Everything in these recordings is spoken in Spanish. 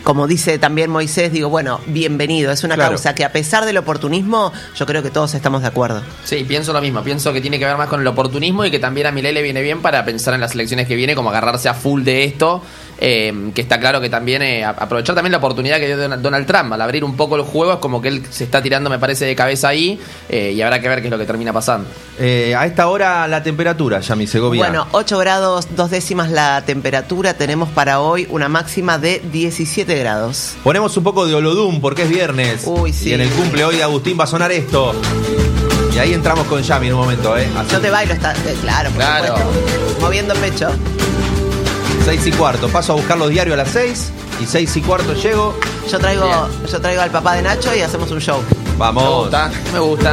como dice también Moisés, digo, bueno, bienvenido. Es una causa que a pesar del oportunismo, yo creo que todos estamos de acuerdo. Sí, pienso lo mismo. Pienso que tiene que ver más con el oportunismo y que también a Milei le viene bien para pensar en las elecciones que viene, como agarrarse a full de esto. Que está claro que también aprovechar también la oportunidad que dio Donald Trump al abrir un poco el juego, es como que él se está tirando, me parece, de cabeza ahí, y habrá que ver qué es lo que termina pasando. A esta hora la temperatura, Yami Segovia. Bueno, 8 grados 2 décimas la temperatura. Tenemos para hoy una máxima de 17 grados. Ponemos un poco de Olodum porque es viernes. Uy, sí. Y en el cumple hoy de Agustín va a sonar esto. Y ahí entramos con Yami en un momento, Así. Yo te bailo, claro, por supuesto. Moviendo pecho. 6:15, paso a buscar los diarios a las 6 y 6:15 llego. Yo traigo al papá de Nacho y hacemos un show. Vamos. Me gusta.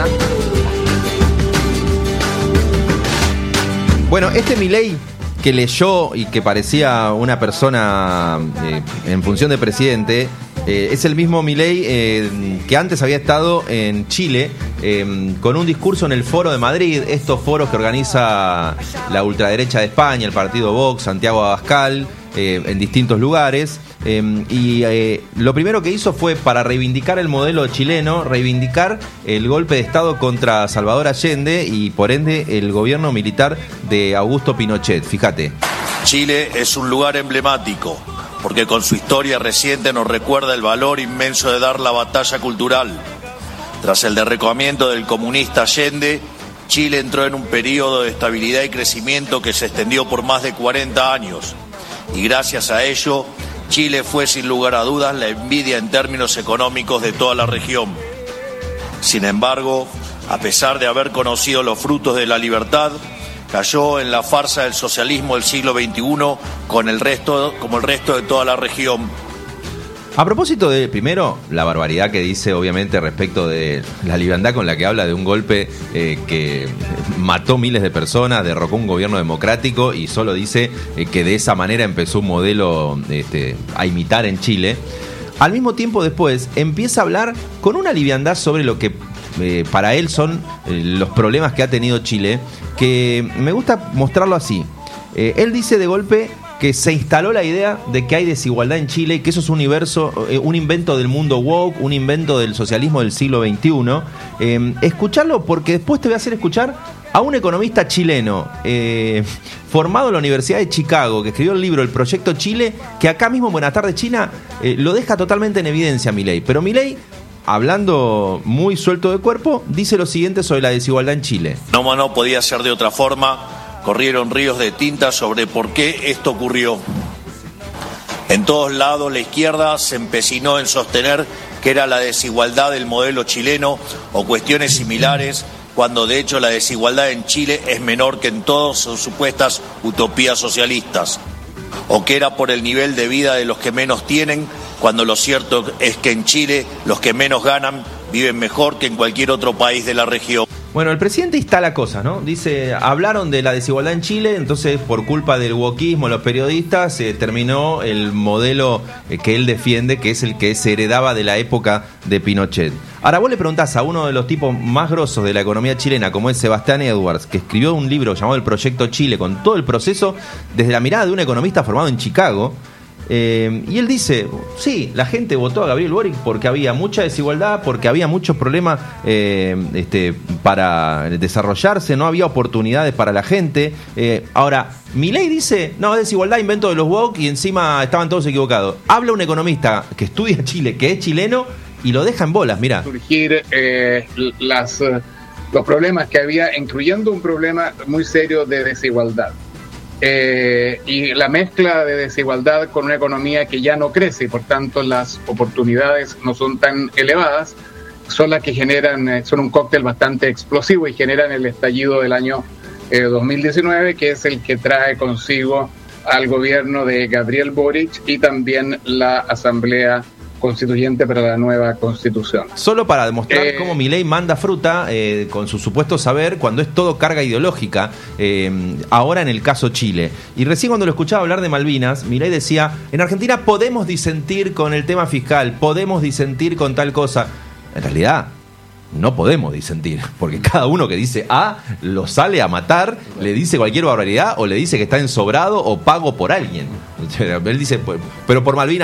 Bueno, este Milei que leyó y que parecía una persona en función de presidente, es el mismo Milei que antes había estado en Chile con un discurso en el Foro de Madrid, estos foros que organiza la ultraderecha de España, el partido Vox, Santiago Abascal, en distintos lugares. Lo primero que hizo fue, para reivindicar el modelo chileno, reivindicar el golpe de Estado contra Salvador Allende y por ende el gobierno militar de Augusto Pinochet. Fíjate. Chile es un lugar emblemático porque con su historia reciente nos recuerda el valor inmenso de dar la batalla cultural. Tras el derrocamiento del comunista Allende, Chile entró en un periodo de estabilidad y crecimiento que se extendió por más de 40 años. Y gracias a ello, Chile fue sin lugar a dudas la envidia en términos económicos de toda la región. Sin embargo, a pesar de haber conocido los frutos de la libertad, cayó en la farsa del socialismo del siglo XXI como el resto de toda la región. A propósito de, primero, la barbaridad que dice, obviamente, respecto de la liviandad con la que habla de un golpe que mató miles de personas, derrocó un gobierno democrático y solo dice que de esa manera empezó un modelo a imitar en Chile. Al mismo tiempo, después, empieza a hablar con una liviandad sobre lo que para él son los problemas que ha tenido Chile, que me gusta mostrarlo así. Él dice de golpe que se instaló la idea de que hay desigualdad en Chile y que eso es un invento del mundo woke, un invento del socialismo del siglo XXI. Escucharlo porque después te voy a hacer escuchar a un economista chileno formado en la Universidad de Chicago, que escribió el libro El Proyecto Chile, que acá mismo en Buenas Tardes China lo deja totalmente en evidencia Milei. Pero Milei, hablando muy suelto de cuerpo, dice lo siguiente sobre la desigualdad en Chile. No podía ser de otra forma. Corrieron ríos de tinta sobre por qué esto ocurrió. En todos lados la izquierda se empecinó en sostener que era la desigualdad del modelo chileno o cuestiones similares, cuando de hecho la desigualdad en Chile es menor que en todas sus supuestas utopías socialistas, o que era por el nivel de vida de los que menos tienen, cuando lo cierto es que en Chile los que menos ganan viven mejor que en cualquier otro país de la región. Bueno, el presidente instala cosas, ¿no? Dice, hablaron de la desigualdad en Chile, entonces por culpa del wokismo, los periodistas, se terminó el modelo que él defiende, que es el que se heredaba de la época de Pinochet. Ahora vos le preguntás a uno de los tipos más grosos de la economía chilena, como es Sebastián Edwards, que escribió un libro llamado El Proyecto Chile, con todo el proceso desde la mirada de un economista formado en Chicago. Y él dice, sí, la gente votó a Gabriel Boric porque había mucha desigualdad, porque había muchos problemas para desarrollarse, no había oportunidades para la gente. Ahora, Milei dice, no, es desigualdad, invento de los woke y encima estaban todos equivocados. Habla un economista que estudia Chile, que es chileno, y lo deja en bolas, mirá. Surgir los problemas que había, incluyendo un problema muy serio de desigualdad. Y la mezcla de desigualdad con una economía que ya no crece y por tanto las oportunidades no son tan elevadas, son las que generan, son un cóctel bastante explosivo y generan el estallido del año 2019, que es el que trae consigo al gobierno de Gabriel Boric y también la Asamblea Constituyente para la nueva Constitución. Solo para demostrar cómo Milei manda fruta con su supuesto saber cuando es todo carga ideológica, ahora en el caso Chile. Y recién cuando lo escuchaba hablar de Malvinas, Milei decía, en Argentina podemos disentir con el tema fiscal, podemos disentir con tal cosa. En realidad no podemos disentir, porque cada uno que dice A lo sale a matar, le dice cualquier barbaridad o le dice que está ensobrado o pago por alguien. Él dice, pero por Malvinas